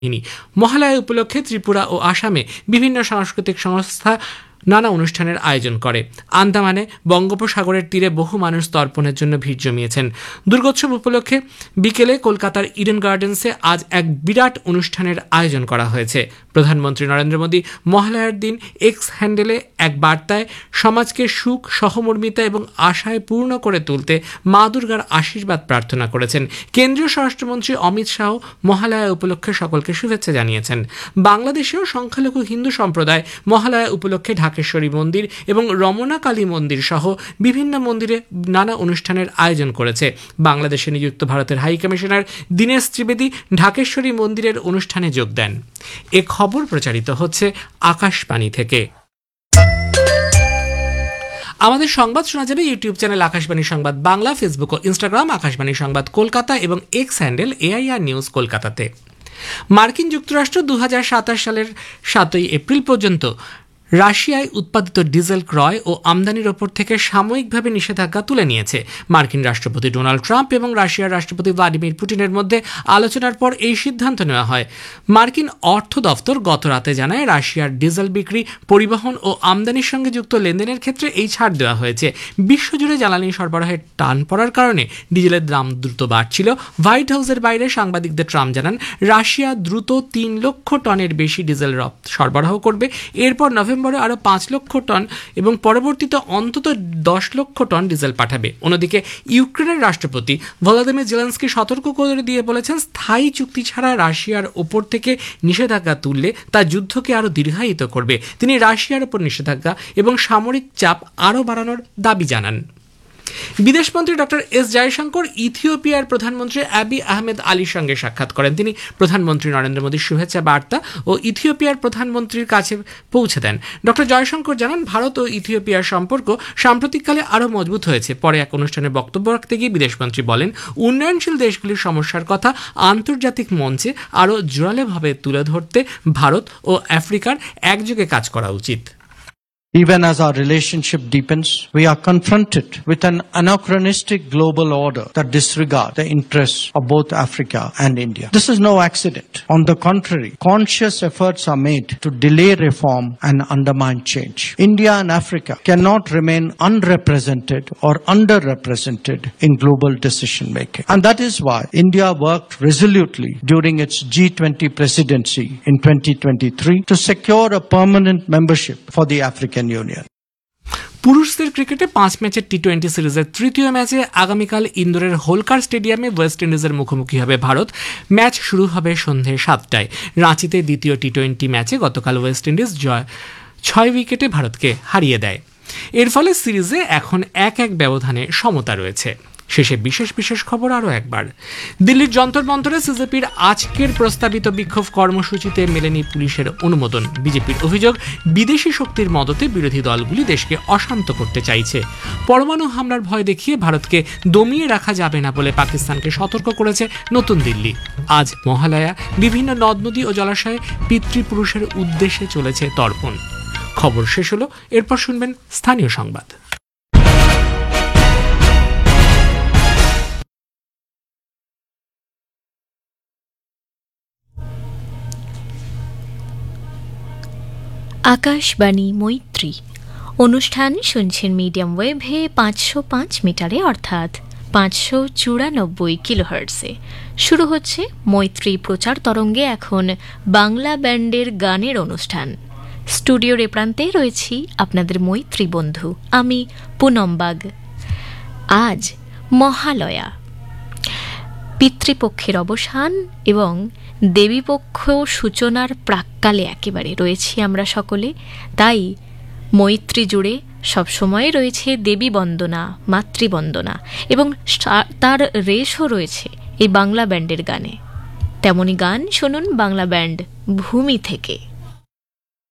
মহালয়া উপলক্ষে ত্রিপুরা ও আসামে বিভিন্ন সাংস্কৃতিক সংস্থা নানা অনুষ্ঠানের আয়োজন করে। আন্দামানে বঙ্গোপসাগরের তীরে বহু মানুষ তর্পণের জন্য ভিড় জমিয়েছেন। দুর্গোৎসব উপলক্ষে বিকেলে কলকাতার ইডেন গার্ডেন্সে আজ এক বিরাট অনুষ্ঠানের আয়োজন করা হয়েছে। প্রধানমন্ত্রী নরেন্দ্র মোদী মহালয়ার দিন এক্স হ্যান্ডেলে এক বার্তায় সমাজকে সুখ, সহমর্মিতা এবং আশায় পূর্ণ করে তুলতে মা দুর্গার আশীর্বাদ প্রার্থনা করেছেন। কেন্দ্রীয় স্বরাষ্ট্রমন্ত্রী অমিত শাহ মহালয়া উপলক্ষে সকলকে শুভেচ্ছা জানিয়েছেন। বাংলাদেশেও সংখ্যালঘু হিন্দু সম্প্রদায় মহালয়া উপলক্ষে ঢাকেশ্বরী মন্দির এবং রমনা কালী মন্দির সহ বিভিন্ন মন্দিরে নানা অনুষ্ঠানের আয়োজন করেছে। বাংলাদেশে নিযুক্ত ভারতের হাই কমিশনার দীনেশ ত্রিবেদী ঢাকেশ্বরী মন্দিরের অনুষ্ঠানে যোগ দেন। এ খবর প্রচারিত হচ্ছে আকাশবাণী থেকে। আমাদের সংবাদ শোনা যাবে ইউটিউব চ্যানেল আকাশবাণী সংবাদ বাংলা, ফেসবুক ও ইনস্টাগ্রাম আকাশবাণী সংবাদ কলকাতা এবং এক্স হ্যান্ডেল AIR নিউজ কলকাতাতে। মার্কিন যুক্তরাষ্ট্র 2027 সালের 7 এপ্রিল পর্যন্ত রাশিয়ায় উৎপাদিত ডিজেল ক্রয় ও আমদানির ওপর থেকে সাময়িকভাবে নিষেধাজ্ঞা তুলে নিয়েছে। মার্কিন রাষ্ট্রপতি ডোনাল্ড ট্রাম্প এবং রাশিয়ার রাষ্ট্রপতি ভ্লাদিমির পুতিনের মধ্যে আলোচনার পর এই সিদ্ধান্ত নেওয়া হয়। মার্কিন অর্থ দফতর গত রাতে জানায়, রাশিয়ার ডিজেল বিক্রি, পরিবহন ও আমদানির সঙ্গে যুক্ত লেনদেনের ক্ষেত্রে এই ছাড় দেওয়া হয়েছে। বিশ্বজুড়ে জ্বালানি সরবরাহের টান পড়ার কারণে ডিজেলের দাম দ্রুত বাড়ছিল। হোয়াইট হাউসের বাইরে সাংবাদিকদের ট্রাম্প জানান, রাশিয়া দ্রুত 3 লক্ষ টনের বেশি ডিজেল সরবরাহ করবে। এরপর নভেম্বরে আরও 5 লক্ষ টন এবং পরবর্তীতে অন্তত 10 লক্ষ টন ডিজেল পাঠাবে। অন্যদিকে ইউক্রেনের রাষ্ট্রপতি ভলোদিমির জেলেনস্কি সতর্ক করে দিয়ে বলেছেন, স্থায়ী চুক্তি ছাড়া রাশিয়ার ওপর থেকে নিষেধাজ্ঞা তুললে তা যুদ্ধকে আরও দীর্ঘায়িত করবে। তিনি রাশিয়ার ওপর নিষেধাজ্ঞা এবং সামরিক চাপ আরও বাড়ানোর দাবি জানান। বিদেশমন্ত্রী ডক্টর এস জয়শঙ্কর ইথিওপিয়ার প্রধানমন্ত্রী আবি আহমেদ আলীর সঙ্গে সাক্ষাৎ করেন। তিনি প্রধানমন্ত্রী নরেন্দ্র মোদীর শুভেচ্ছা বার্তা ও ইথিওপিয়ার প্রধানমন্ত্রীর কাছে পৌঁছে দেন। ডক্টর জয়শঙ্কর জানান, ভারত ও ইথিওপিয়ার সম্পর্ক সাম্প্রতিককালে আরও মজবুত হয়েছে। পরে এক অনুষ্ঠানে বক্তব্য রাখতে গিয়ে বিদেশমন্ত্রী বলেন, উন্নয়নশীল দেশগুলির সমস্যার কথা আন্তর্জাতিক মঞ্চে আরও জোরালোভাবে তুলে ধরতে ভারত ও আফ্রিকার একযোগে কাজ করা উচিত। Even as our relationship deepens, we are confronted with an anachronistic global order that disregards the interests of both Africa and India. This is no accident. On the contrary, conscious efforts are made to delay reform and undermine change. India and Africa cannot remain unrepresented or underrepresented in global decision making. And that is why India worked resolutely during its G20 presidency in 2023 to secure a permanent membership for the African Union. পুরুষদের ক্রিকেটে 5 ম্যাচের T20 সিরিজের তৃতীয় ম্যাচে আগামীকাল ইন্দোরের হোলকার স্টেডিয়ামে West ইন্ডিজের মুখোমুখি হবে ভারত। ম্যাচ শুরু হবে সন্ধ্যে 7টায়। রাঁচিতে দ্বিতীয় টি20 ম্যাচে গতকাল ওয়েস্ট ইন্ডিজ 6 উইকেটে ভারতকে হারিয়ে দেয়। এর ফলে সিরিজে এখন 1-1 ব্যবধানে সমতা রয়েছে। শেষে বিশেষ খবর আরও একবার। দিল্লির যন্তর মন্তরে সিজেপির আজকের প্রস্তাবিত বিক্ষোভ কর্মসূচিতে মেলেনি পুলিশের অনুমোদন। বিজেপির অভিযোগ, বিদেশি শক্তির মদতে বিরোধী দলগুলি দেশকে অশান্ত করতে চাইছে। পরমাণু হামলার ভয় দেখিয়ে ভারতকে দমিয়ে রাখা যাবে না বলে পাকিস্তানকে সতর্ক করেছে নতুন দিল্লি। আজ মহালয়া, বিভিন্ন নদ নদী ও জলাশয়ে পিতৃপুরুষের উদ্দেশ্যে চলেছে তর্পণ। খবর শেষ হলো, এরপর শুনবেন স্থানীয় সংবাদ। আকাশবাণী মৈত্রী অনুষ্ঠান শুনছেন মিডিয়াম ওয়েভে 505 মিটারে অর্থাৎ 594 কিলোহার্টসে। শুরু হচ্ছে মৈত্রী প্রচার তরঙ্গে এখন বাংলা ব্যান্ডের গানের অনুষ্ঠান। স্টুডিওর এ প্রান্তে রয়েছি আপনাদের মৈত্রী বন্ধু, আমি পুনম বাগ। আজ মহালয়া, পিতৃপক্ষের অবসান এবং দেবীপক্ষ সূচনার প্রাক্কালে একেবারে রয়েছি আমরা সকলে। তাই মৈত্রী জুড়ে সবসময় রয়েছে দেবী বন্দনা, মাতৃবন্দনা এবং তার রেশও রয়েছে এই বাংলা ব্যান্ডের গানে। তেমনি গান শুনুন বাংলা ব্যান্ড ভূমি থেকে।